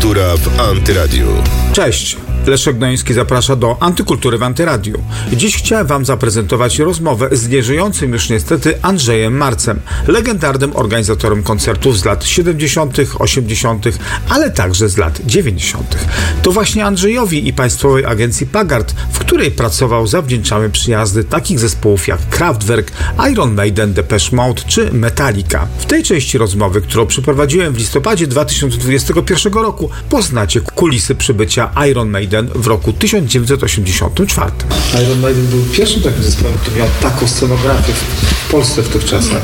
Antykultura w Antyradiu. Cześć, Leszek Gnoński zaprasza do Antykultury w Antyradiu. Dziś chciałem Wam zaprezentować rozmowę z nieżyjącym już niestety Andrzejem Marcem, legendarnym organizatorem koncertów z lat 70., 80., ale także z lat 90. To właśnie Andrzejowi i państwowej agencji Pagard, w której pracował, zawdzięczamy przyjazdy takich zespołów jak Kraftwerk, Iron Maiden, Depeche Mode czy Metallica. W tej części rozmowy, którą przeprowadziłem w listopadzie 2021 roku, poznacie kulisy przybycia Iron Maiden w roku 1984. Iron Maiden był pierwszym takim zespołem, który miał taką scenografię w Polsce w tych czasach.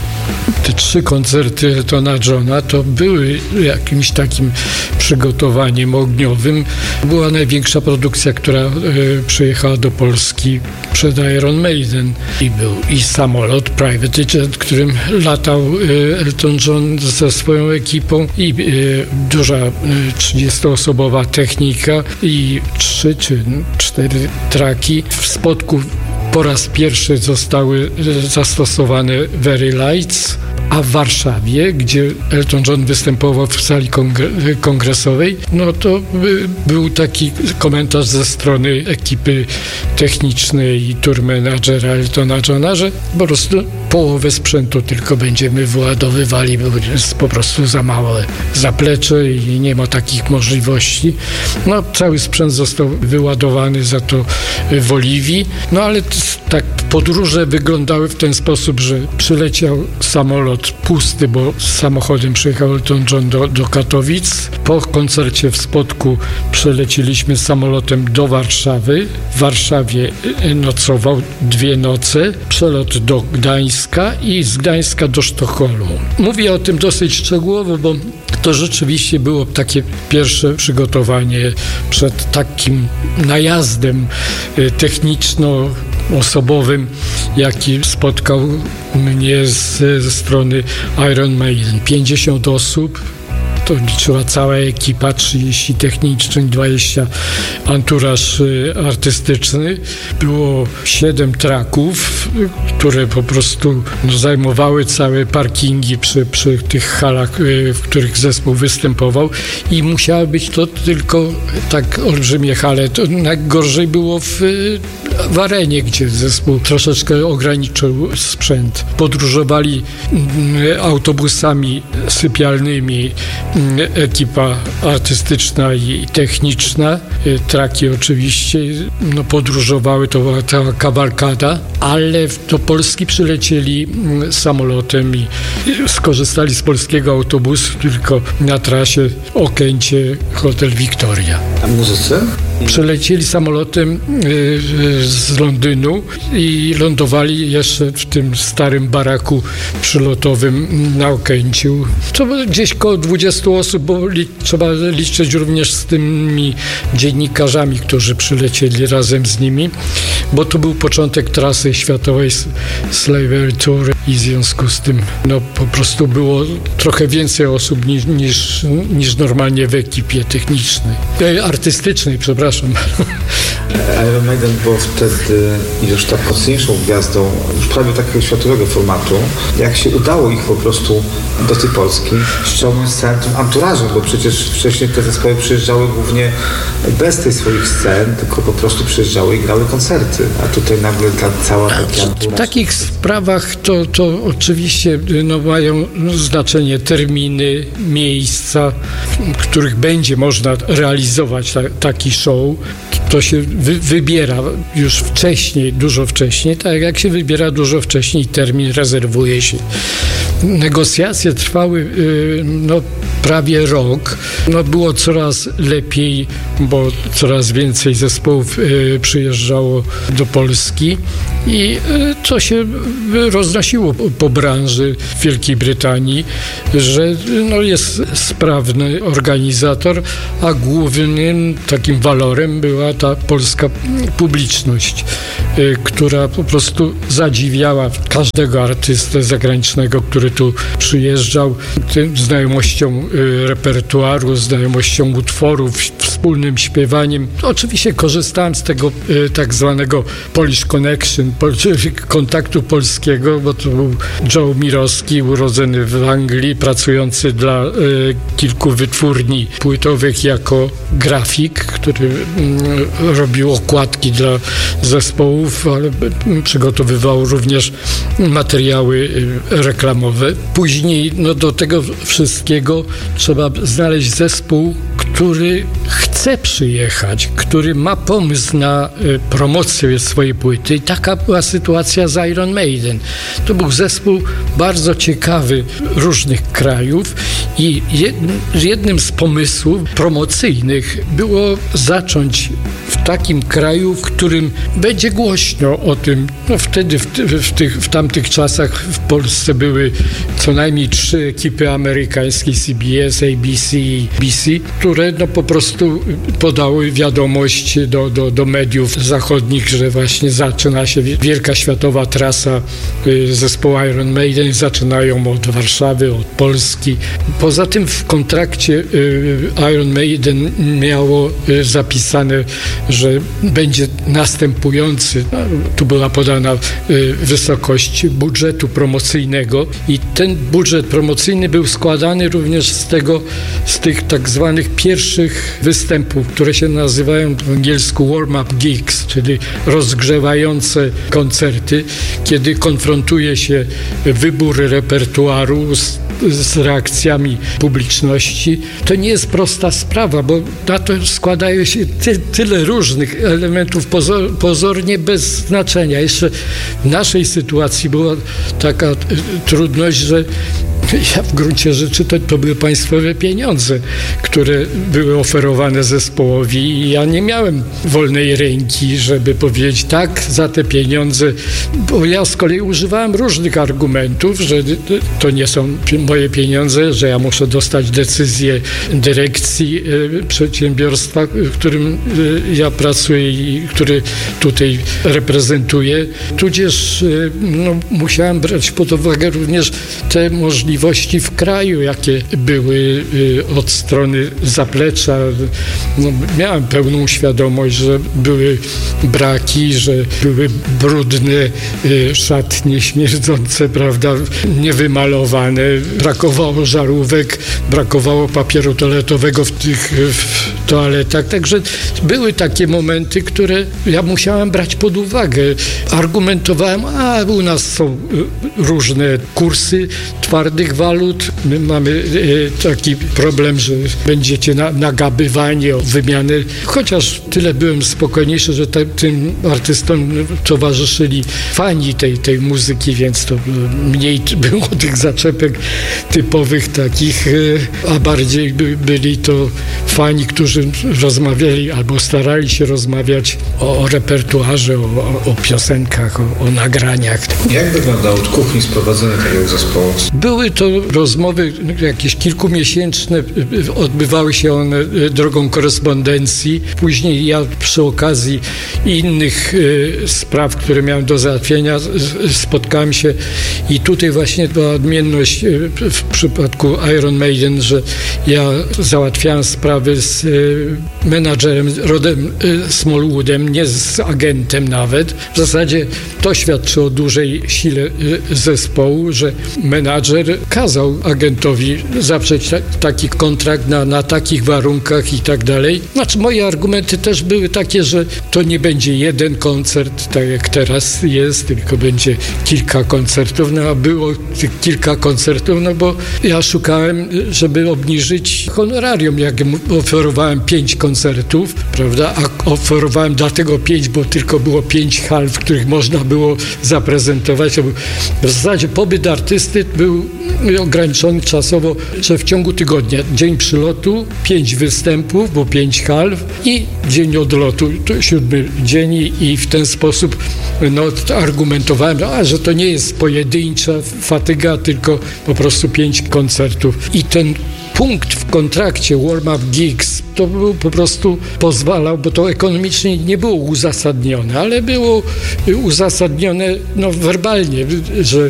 Te 3 koncerty Eltona Johna to były jakimś takim przygotowaniem ogniowym. Była największa produkcja, która przyjechała do Polski przed Iron Maiden. I był i samolot Private Jet, którym latał Elton John ze swoją ekipą, i duża 30-osobowa technika i 3 czy 4 traki. W Spodku po raz pierwszy zostały zastosowane Very Lights, a w Warszawie, gdzie Elton John występował w sali kongresowej, no to był taki komentarz ze strony ekipy technicznej i tour managera Eltona Johna, że po prostu połowę sprzętu tylko będziemy wyładowywali, bo jest po prostu za małe zaplecze i nie ma takich możliwości. No, cały sprzęt został wyładowany za to w Oliwii, no ale tak podróże wyglądały w ten sposób, że przyleciał samolot pusty, bo samochodem przyjechał Elton John do Katowic. Po koncercie w Spodku przeleciliśmy samolotem do Warszawy. W Warszawie nocował 2 noce. Przelot do Gdańska i z Gdańska do Sztokholmu. Mówię o tym dosyć szczegółowo, bo to rzeczywiście było takie pierwsze przygotowanie przed takim najazdem techniczno-osobowym, jaki spotkał mnie ze strony Iron Maiden. 50 osób, to liczyła cała ekipa, 30 technicznych, 20 anturaż artystyczny. Było 7 traków, które po prostu zajmowały całe parkingi przy tych halach, w których zespół występował, i musiały być to tylko tak olbrzymie hale. To najgorzej było w Arenie, gdzie zespół troszeczkę ograniczył sprzęt. Podróżowali autobusami sypialnymi ekipa artystyczna i techniczna. Traki oczywiście podróżowały, to była cała kawalkada, ale do Polski przylecieli samolotem i skorzystali z polskiego autobusu tylko na trasie Okęcie, hotel Victoria. A muzycy? Przylecieli samolotem z Londynu i lądowali jeszcze w tym starym baraku przylotowym na Okęciu. To było gdzieś koło 20 osób, bo trzeba liczyć również z tymi dziennikarzami, którzy przylecieli razem z nimi, bo to był początek trasy światowej Slavery Tour i w związku z tym po prostu było trochę więcej osób niż normalnie w ekipie technicznej, artystycznej, przepraszam. Iron Maiden było wtedy już tak mocniejszą gwiazdą, już prawie takiego światowego formatu. Jak się udało ich po prostu do tej Polski ściągnąć z całym tym anturażem, bo przecież wcześniej te zespoły przyjeżdżały głównie bez tych swoich scen, tylko po prostu przyjeżdżały i grały koncerty, a tutaj nagle cała taka anturaż. W takich sprawach to oczywiście mają znaczenie terminy, miejsca, w których będzie można realizować taki show. To się wybiera już wcześniej, dużo wcześniej. Tak jak się wybiera dużo wcześniej, termin rezerwuje się. Negocjacje trwały prawie rok. Było coraz lepiej, bo coraz więcej zespołów przyjeżdżało do Polski i to się roznosiło po branży w Wielkiej Brytanii, że jest sprawny organizator, a głównym takim walorem była ta polska publiczność, która po prostu zadziwiała każdego artystę zagranicznego, który tu przyjeżdżał, znajomością repertuaru, znajomością utworów, wspólnym śpiewaniem. Oczywiście korzystałem z tego tak zwanego Polish Connection, kontaktu polskiego, bo to był Joe Mirowski, urodzony w Anglii, pracujący dla kilku wytwórni płytowych jako grafik, który robił okładki dla zespołów, ale przygotowywał również materiały reklamowe. Później do tego wszystkiego trzeba znaleźć zespół, który chce przyjechać, który ma pomysł na promocję swojej płyty. I taka była sytuacja z Iron Maiden. To był zespół bardzo ciekawy różnych krajów i jednym z pomysłów promocyjnych było zacząć w takim kraju, w którym będzie głośno o tym. Wtedy w tamtych czasach w Polsce były co najmniej 3 ekipy amerykańskie, CBS, ABC i BBC, które po prostu podały wiadomość do mediów zachodnich, że właśnie zaczyna się wielka światowa trasa zespołu Iron Maiden. Zaczynają od Warszawy, od Polski. Poza tym w kontrakcie Iron Maiden miało zapisane, że będzie następujący. Tu była podana wysokość budżetu promocyjnego i ten budżet promocyjny był składany również z tych tak zwanych pierwszych występów, które się nazywają w angielsku warm-up gigs, czyli rozgrzewające koncerty, kiedy konfrontuje się wybór repertuaru z reakcjami publiczności. To nie jest prosta sprawa, bo na to składają się tyle różnych elementów pozornie bez znaczenia. Jeszcze w naszej sytuacji była taka trudność, że w gruncie rzeczy to były państwowe pieniądze, które były oferowane zespołowi i ja nie miałem wolnej ręki, żeby powiedzieć tak, za te pieniądze, bo ja z kolei używałem różnych argumentów, że to nie są moje pieniądze, że ja muszę dostać decyzję dyrekcji przedsiębiorstwa, w którym ja pracuję i który tutaj reprezentuję. Tudzież musiałem brać pod uwagę również te możliwości w kraju, jakie były od strony zaplecza. Miałem pełną świadomość, że były braki, że były brudne szatnie śmierdzące, prawda, niewymalowane, brakowało żarówek, brakowało papieru toaletowego w toaletach. Także były takie momenty, które ja musiałem brać pod uwagę. Argumentowałem, u nas są różne kursy twardych walut. My mamy taki problem, że będziecie nagabywani o wymianę. Chociaż tyle byłem spokojniejszy, że tym artystom towarzyszyli fani tej muzyki, więc to mniej było tych zaczepek typowych takich, a bardziej byli to fani, którzy rozmawiali albo starali się rozmawiać o repertuarze, o piosenkach, o nagraniach. Jak wyglądało od kuchni sprowadzenie takiego zespołu? Były to rozmowy jakieś kilkumiesięczne, odbywały się one drogą korespondencji. Później ja przy okazji innych spraw, które miałem do załatwienia, spotkałem się i tutaj właśnie była odmienność w przypadku Iron Maiden, że ja załatwiałem sprawy z menadżerem Rodem Smallwoodem, nie z agentem nawet. W zasadzie to świadczy o dużej sile zespołu, że menadżer kazał agentowi zawrzeć taki kontrakt na takich warunkach i tak dalej. Znaczy moje argumenty też były takie, że to nie będzie jeden koncert, tak jak teraz jest, tylko będzie kilka koncertów. A było tych kilka koncertów, bo ja szukałem, żeby obniżyć honorarium. Jak oferowałem 5 koncertów, prawda, a oferowałem dlatego 5, bo tylko było 5 hal, w których można było zaprezentować. W zasadzie pobyt artysty był ograniczony czasowo, że w ciągu tygodnia, dzień przylotu, 5 występów, bo 5 hal i dzień odlotu, to 7 dzień i w ten sposób argumentowałem, że to nie jest pojedyncza fatyga, tylko po prostu 5 koncertów. I ten punkt w kontrakcie warm-up gigs to był po prostu pozwalał, bo to ekonomicznie nie było uzasadnione, ale było uzasadnione werbalnie, że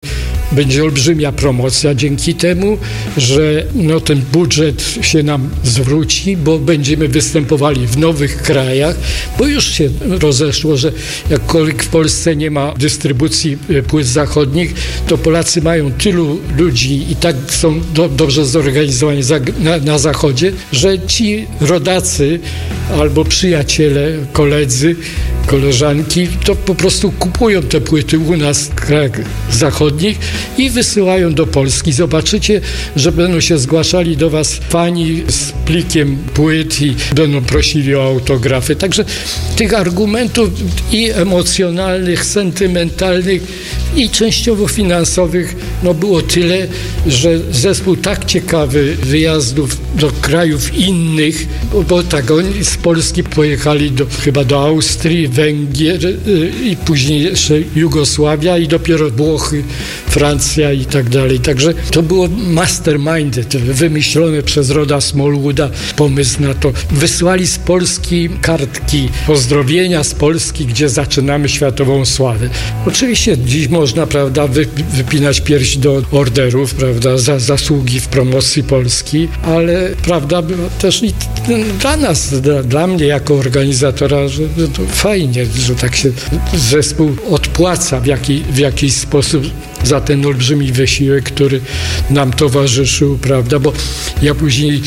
będzie olbrzymia promocja dzięki temu, że ten budżet się nam zwróci, bo będziemy występowali w nowych krajach, bo już się rozeszło, że jakkolwiek w Polsce nie ma dystrybucji płyt zachodnich, to Polacy mają tylu ludzi i tak są dobrze zorganizowani na Zachodzie, że ci rodacy albo przyjaciele, koledzy, koleżanki, to po prostu kupują te płyty u nas w krajach zachodnich i wysyłają do Polski. Zobaczycie, że będą się zgłaszali do was fani z plikiem płyt i będą prosili o autografy. Także tych argumentów i emocjonalnych, sentymentalnych i częściowo finansowych było tyle, że zespół tak ciekawy wyjazdów do krajów innych, bo tak, oni z Polski pojechali chyba do Austrii, Węgier i później jeszcze Jugosławia i dopiero Włochy, Francja i tak dalej. Także to było masterminded, wymyślone przez Roda Smallwooda pomysł na to. Wysłali z Polski kartki pozdrowienia z Polski, gdzie zaczynamy światową sławę. Oczywiście dziś można, prawda, wypinać pierś do orderów, prawda, za zasługi w promocji Polski, ale prawda była też i dla nas, dla mnie jako organizatora, że to fajnie, że tak się zespół odpłaca w jakiś sposób za ten olbrzymi wysiłek, który nam towarzyszył, prawda, bo ja później,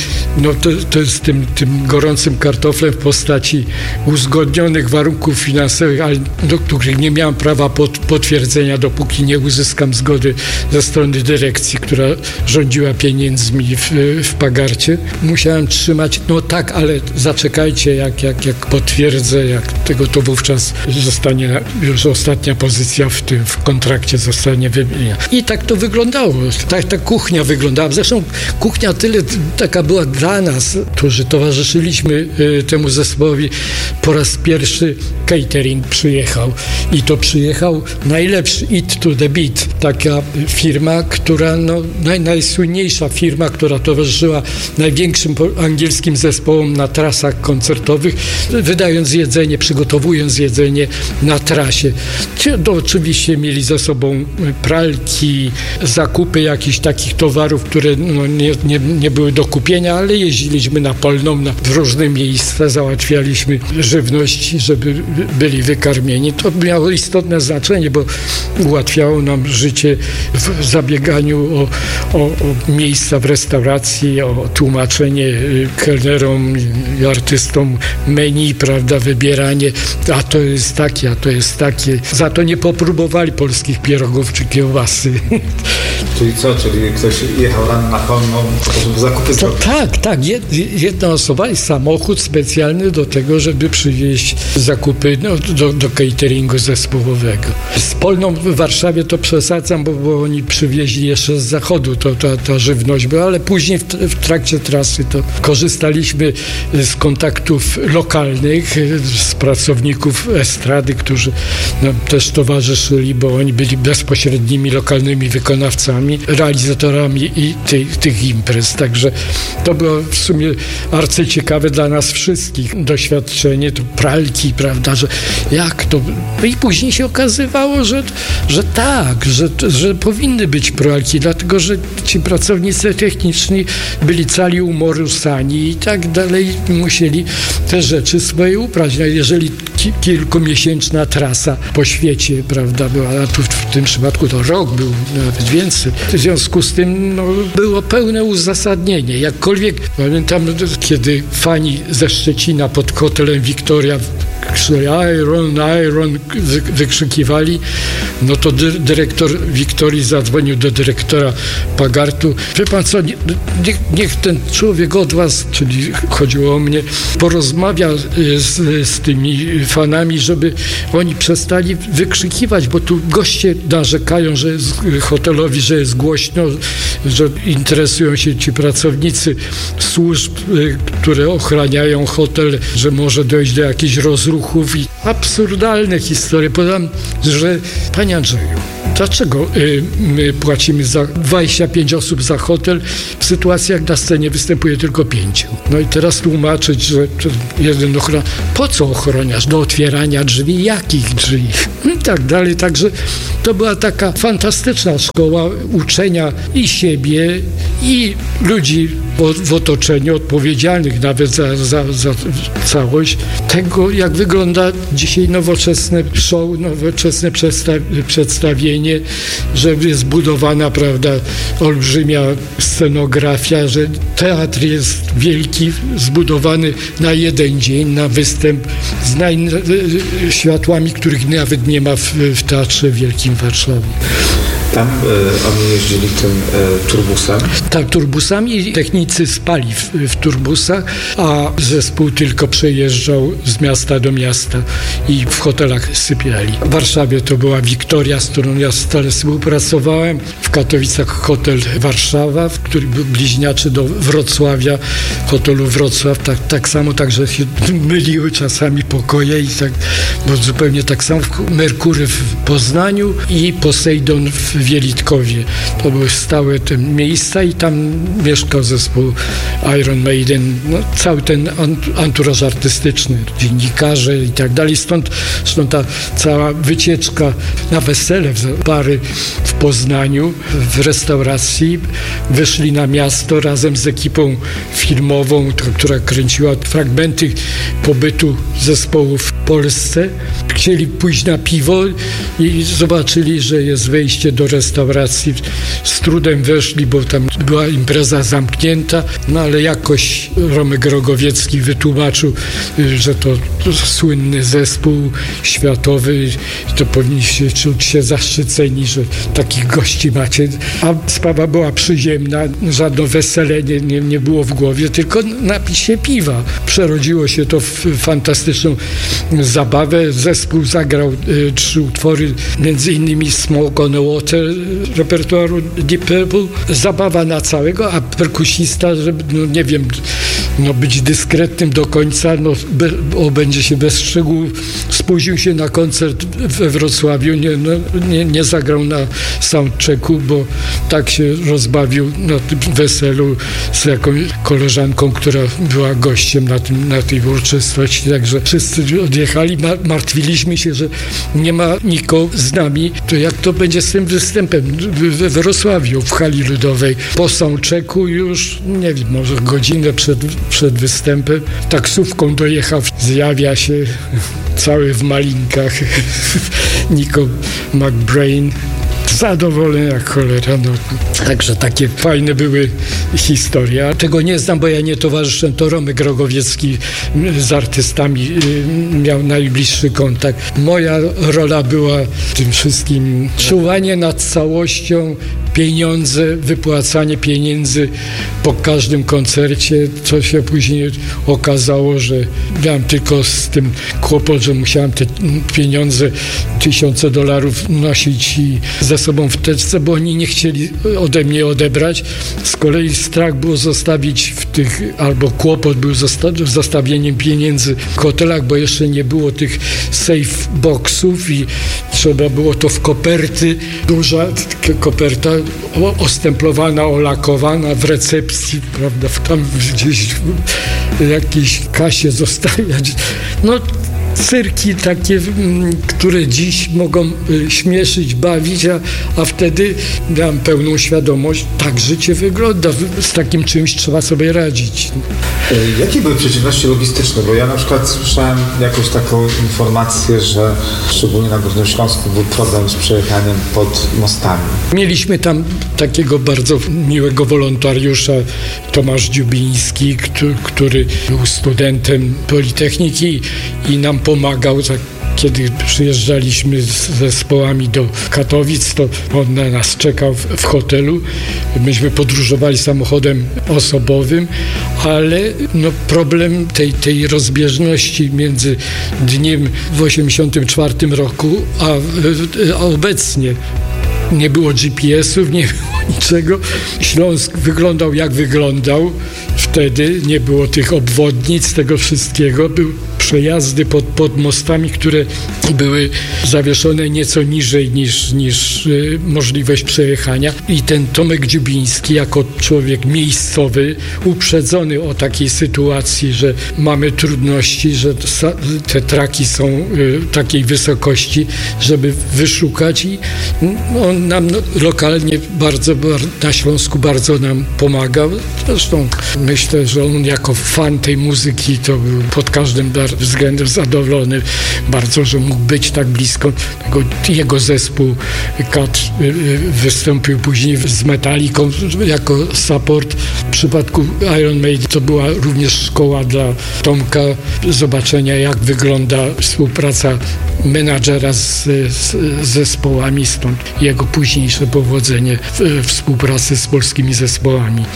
to jest tym gorącym kartoflem w postaci uzgodnionych warunków finansowych, ale do których nie miałem prawa potwierdzenia, dopóki nie uzyskam zgody ze strony dyrekcji, która rządziła pieniędzmi w Pagarcie. Musiałem trzymać, tak, ale zaczekajcie, jak potwierdzę, jak tego, to wówczas zostanie już ostatnia pozycja w kontrakcie zostanie wymieniona. I tak to wyglądało. Tak ta kuchnia wyglądała. Zresztą kuchnia taka była dla nas, którzy towarzyszyliśmy temu zespołowi. Po raz pierwszy catering przyjechał. I to przyjechał najlepszy Eat to the Beat. Taka firma, która, najsłynniejsza firma, która towarzyszyła największym angielskim zespołom na trasach koncertowych, wydając jedzenie, przygotowując jedzenie na trasie. Oczywiście mieli ze sobą pralki, zakupy jakichś takich towarów, które nie były do kupienia, ale jeździliśmy na Polną, w różne miejsca, załatwialiśmy żywność, żeby byli wykarmieni. To miało istotne znaczenie, bo ułatwiało nam życie w zabieganiu o miejsca w restauracji, o tłumaczenie kelnerom i artystom menu, prawda, wybieranie, a to jest takie, a to jest takie. Za to nie popróbowali polskich pierogów czy kiełbasy. Czyli co? Czyli ktoś jechał rano na Polną, żeby zakupy zrobić? Tak. Jedna osoba i samochód specjalny do tego, żeby przywieźć zakupy do cateringu zespołowego. Z Polną w Warszawie to przesadzam, bo oni przywieźli jeszcze z zachodu, ta żywność była, ale później w trakcie trasy to korzystaliśmy z kontaktów lokalnych, z pracowników estrady, którzy nam też towarzyszyli, bo oni byli bezpośrednimi lokalnymi wykonawcami, realizatorami i tych imprez. Także to było w sumie arcyciekawe dla nas wszystkich doświadczenie, to pralki, prawda, że jak to... I później się okazywało, że tak, że powinny być pralki, dlatego, że ci pracownicy techniczni byli cali umorusani i tak dalej, musieli te rzeczy swoje uprać. Jeżeli kilkumiesięczna trasa po świecie, prawda, była, a tu w tym przypadku to rok był, nawet więcej. W związku z tym było pełne uzasadnienie. Jakkolwiek pamiętam, kiedy fani ze Szczecina pod hotelem Victoria Iron wykrzykiwali, to dyrektor Wiktorii zadzwonił do dyrektora Pagartu. Wie pan co, niech ten człowiek od was, czyli chodziło o mnie, porozmawia z tymi fanami, żeby oni przestali wykrzykiwać, bo tu goście narzekają, że hotelowi, że jest głośno, że interesują się ci pracownicy służb, które ochraniają hotel, że może dojść do jakichś rozruchów i absurdalne historie. Podam, że panie Andrzeju, Dlaczego my płacimy za 25 osób za hotel w sytuacji, jak na scenie występuje tylko 5? No i teraz tłumaczyć, że jeden ochroniarz, po co ochroniarz? Do otwierania drzwi? Jakich drzwi? I tak dalej. Także to była taka fantastyczna szkoła uczenia i siebie, i ludzi w otoczeniu odpowiedzialnych nawet za całość tego, jak wygląda dzisiaj nowoczesne show, nowoczesne przedstawienie, że jest zbudowana, prawda, olbrzymia scenografia, że teatr jest wielki, zbudowany na jeden dzień, na występ z światłami, których nawet nie ma w Teatrze Wielkim w Warszawie. Tam oni jeździli tym turbusem? Tak, turbusami. Technicy spali w turbusach, a zespół tylko przejeżdżał z miasta do miasta i w hotelach sypiali. W Warszawie to była Wiktoria, z którą ja stale współpracowałem. W Katowicach hotel Warszawa, który był bliźniaczy do Wrocławia, hotelu Wrocław. Tak samo, także się myliły czasami pokoje i tak, bo zupełnie tak samo. Merkury w Poznaniu i Posejdon w Wielitkowie. To były stałe te miejsca i tam mieszkał zespół Iron Maiden. No, cały ten anturaż artystyczny, dziennikarze i tak dalej. Stąd ta cała wycieczka na wesele pary w Poznaniu, w restauracji. Wyszli na miasto razem z ekipą filmową, która kręciła fragmenty pobytu zespołu w Polsce. Chcieli pójść na piwo i zobaczyli, że jest wejście do restauracji. Z trudem weszli, bo tam była impreza zamknięta, no ale jakoś Romek Rogowiecki wytłumaczył, że to słynny zespół światowy i to powinniście czuć się zaszczyceni, że takich gości macie. A sprawa była przyziemna, żadne wesele nie było w głowie, tylko napij się piwa. Przerodziło się to w fantastyczną zabawę. Zespół zagrał 3 utwory, między innymi Smoke on the Water repertuaru Deep Purple. Zabawa na całego, a perkusista, żeby, być dyskretnym do końca, będzie się bez szczegółów. Spóźnił się na koncert we Wrocławiu, nie zagrał na soundchecku, bo tak się rozbawił na tym weselu z jakąś koleżanką, która była gościem na tej uroczystości. Także wszyscy odjechali, martwiliśmy się, że nie ma nikogo z nami. To jak to będzie z tym występem we Wrocławiu, w hali ludowej? Po soundchecku już, nie wiem, może godzinę przed występem taksówką dojechał, zjawia się cały w malinkach Nico McBrain. Zadowolony jak cholera. Także takie fajne były historie. Tego nie znam, bo ja nie towarzyszę. To Romek Rogowiecki z artystami miał najbliższy kontakt. Moja rola była w tym wszystkim czuwanie nad całością, pieniądze, wypłacanie pieniędzy po każdym koncercie, co się później okazało, że miałem tylko z tym kłopot, że musiałem te pieniądze, $1000 nosić i ze sobą w teczce, bo oni nie chcieli ode mnie odebrać. Z kolei strach było zostawić albo kłopot był z zostawieniem pieniędzy w hotelach, bo jeszcze nie było tych safe boxów i trzeba było to w koperty. Duża koperta ostemplowana, olakowana w recepcji, prawda, tam gdzieś w jakiejś kasie zostawiać. Cyrki takie, które dziś mogą śmieszyć, bawić, a wtedy miałem pełną świadomość, tak życie wygląda, z takim czymś trzeba sobie radzić. Jakie były przeciwności logistyczne? Bo ja na przykład słyszałem jakąś taką informację, że szczególnie na Górnym Śląsku był problem z przejechaniem pod mostami. Mieliśmy tam takiego bardzo miłego wolontariusza, Tomasz Dziubiński, który był studentem Politechniki i nam pomagał. Kiedy przyjeżdżaliśmy z zespołami do Katowic, to on na nas czekał w hotelu. Myśmy podróżowali samochodem osobowym, ale problem tej rozbieżności między dniem w 1984 roku, a obecnie. Nie było GPS-ów, nie było niczego. Śląsk wyglądał jak wyglądał. Wtedy nie było tych obwodnic, tego wszystkiego. Był przejazdy pod mostami, które były zawieszone nieco niżej niż możliwość przejechania. I ten Tomek Dziubiński jako człowiek miejscowy, uprzedzony o takiej sytuacji, że mamy trudności, że te traki są takiej wysokości, żeby wyszukać i on nam lokalnie na Śląsku bardzo nam pomagał. Zresztą myślę, że on jako fan tej muzyki to był pod każdym względem zadowolony bardzo, że mógł być tak blisko. Jego zespół Kat wystąpił później z Metallicą jako support. W przypadku Iron Maiden to była również szkoła dla Tomka zobaczenia, jak wygląda współpraca menadżera z zespołami, stąd jego późniejsze powodzenie w współpracy z polskimi zespołami.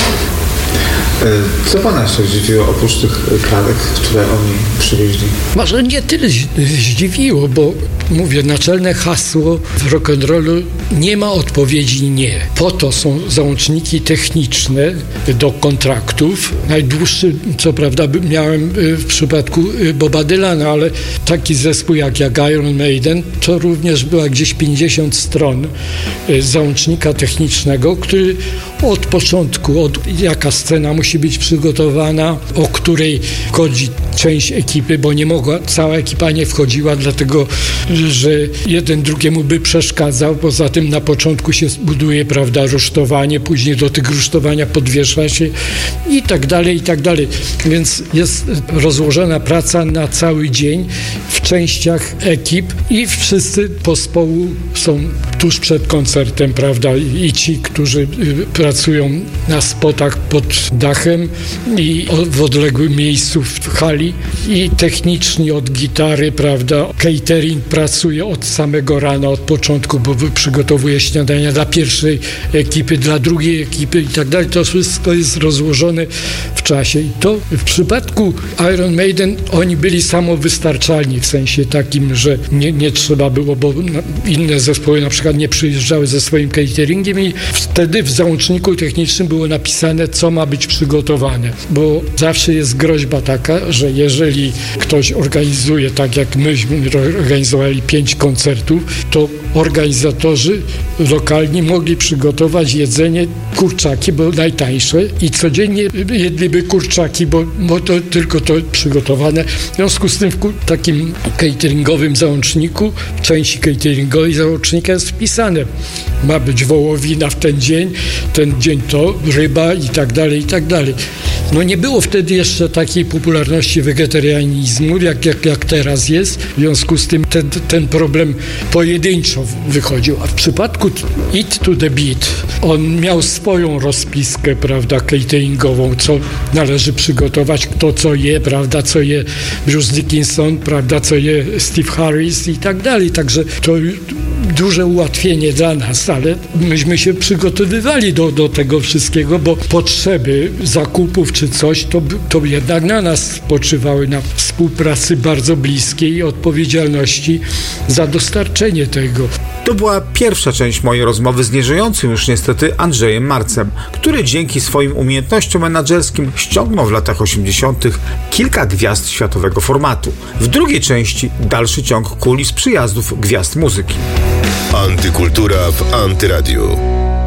Co pana jeszcze zdziwiło oprócz tych klarek, które oni przywieźli? Może nie tyle zdziwiło, bo mówię, naczelne hasło w rock'n'rollu: nie ma odpowiedzi nie. Po to są załączniki techniczne do kontraktów. Najdłuższy, co prawda, miałem w przypadku Boba Dylana, ale taki zespół jak Iron Maiden, to również była gdzieś 50 stron załącznika technicznego, który od początku, jaka scena musi być przygotowana, o której wchodzi część ekipy, bo nie mogła, cała ekipa nie wchodziła, dlatego że jeden drugiemu by przeszkadzał. Poza tym na początku się buduje, prawda, rusztowanie, później do tych rusztowania podwiesza się i tak dalej, i tak dalej. Więc jest rozłożona praca na cały dzień w częściach ekip i wszyscy pospołu są tuż przed koncertem, prawda, i ci, którzy pracują na spotach pod dachem i w odległym miejscu w hali, i techniczni od gitary, prawda, catering pracuje od samego rana, od początku, bo przygotowuje śniadania dla pierwszej ekipy, dla drugiej ekipy i tak dalej. To wszystko jest rozłożone w czasie. I to w przypadku Iron Maiden oni byli samowystarczalni, w sensie takim, że nie trzeba było, bo inne zespoły na przykład nie przyjeżdżały ze swoim cateringiem i wtedy w załączniku technicznym było napisane, co ma być przygotowane, bo zawsze jest groźba taka, że jeżeli ktoś organizuje, tak jak myśmy organizowali 5 koncertów, to organizatorzy lokalni mogli przygotować jedzenie, kurczaki, bo najtańsze, i codziennie jedliby kurczaki, bo to tylko to przygotowane. W związku z tym w takim cateringowym załączniku, w części cateringowej załącznika jest wpisane: ma być wołowina w ten dzień to ryba i tak dalej, i tak dalej. No nie było wtedy jeszcze takiej popularności wegetarianizmu, jak teraz jest. W związku z tym ten problem pojedynczo wychodził. A w przypadku Eat to the Beat, on miał swoją rozpiskę, prawda, cateringową, co należy przygotować, kto co je, prawda, co je Bruce Dickinson, prawda, co je Steve Harris i tak dalej. Także to duże ułatwienie dla nas, ale myśmy się przygotowywali do tego wszystkiego, bo potrzeby zakupów czy coś, to jednak na nas spoczywały, na współpracy bardzo bliskiej i odpowiedzialności za dostarczenie tego. To była pierwsza część mojej rozmowy z nieżyjącym już niestety Andrzejem Marcem, który dzięki swoim umiejętnościom menadżerskim ściągnął w latach 80. kilka gwiazd światowego formatu. W drugiej części dalszy ciąg kulis przyjazdów gwiazd muzyki. Antykultura w Antyradiu.